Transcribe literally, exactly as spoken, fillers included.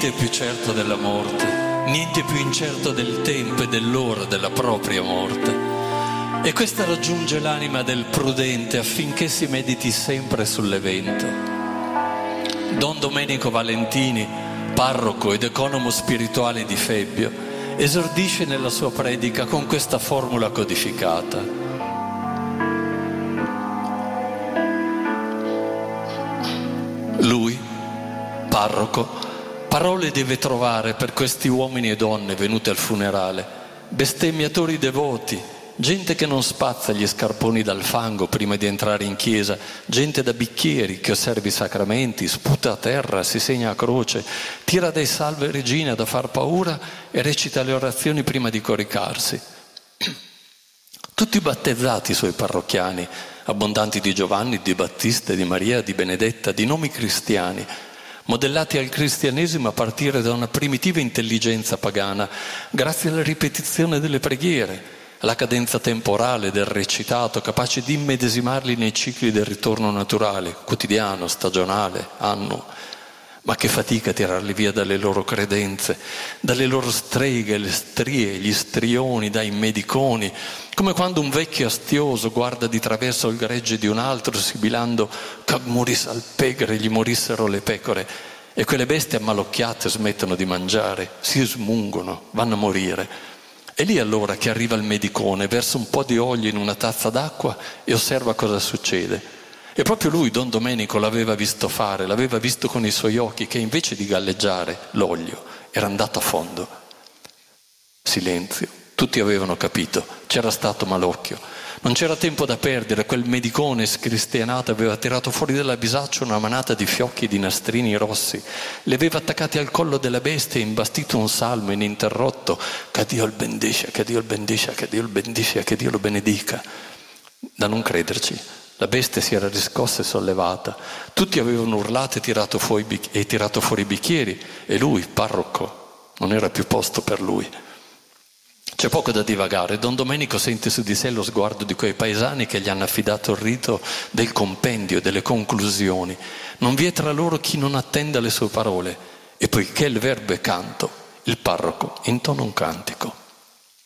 Niente è più certo della morte, niente più incerto del tempo e dell'ora della propria morte. E questa raggiunge l'anima del prudente affinché si mediti sempre sull'evento. Don Domenico Valentini, parroco ed economo spirituale di Febbio, esordisce nella sua predica con questa formula codificata: lui, parroco, parole deve trovare per questi uomini e donne venuti al funerale, bestemmiatori devoti, gente che non spazza gli scarponi dal fango prima di entrare in chiesa, gente da bicchieri che osserva i sacramenti, sputa a terra, si segna a croce, tira dai salve regina da far paura e recita le orazioni prima di coricarsi. Tutti battezzati i suoi parrocchiani, abbondanti di Giovanni, di Battista, di Maria, di Benedetta, di nomi cristiani, modellati al cristianesimo a partire da una primitiva intelligenza pagana, grazie alla ripetizione delle preghiere, alla cadenza temporale del recitato, capace di immedesimarli nei cicli del ritorno naturale, quotidiano, stagionale, annuo. Ma che fatica tirarli via dalle loro credenze, dalle loro streghe, le strie, gli strioni, dai mediconi, come quando un vecchio astioso guarda di traverso il gregge di un altro, sibilando che morisse al pegre, gli morissero le pecore, e quelle bestie ammalocchiate smettono di mangiare, si smungono, vanno a morire. È lì allora che arriva il medicone, versa un po' di olio in una tazza d'acqua e osserva cosa succede. E proprio lui, Don Domenico, l'aveva visto fare, l'aveva visto con i suoi occhi, che invece di galleggiare l'olio era andato a fondo. Silenzio, tutti avevano capito, c'era stato malocchio. Non c'era tempo da perdere, quel medicone scristianato aveva tirato fuori dalla bisaccia una manata di fiocchi di nastrini rossi, li aveva attaccati al collo della bestia e imbastito un salmo ininterrotto: che Dio il benedica, che Dio il benedica, che Dio il benedica, che Dio lo benedica. Da non crederci, la bestia si era riscossa e sollevata, tutti avevano urlato e tirato fuori, e tirato fuori i bicchieri, e lui, parroco, non era più posto per lui. C'è poco da divagare. Don Domenico sente su di sé lo sguardo di quei paesani che gli hanno affidato il rito del compendio, delle conclusioni. Non vi è tra loro chi non attenda le sue parole, e poiché il verbo è canto, il parroco intona un cantico.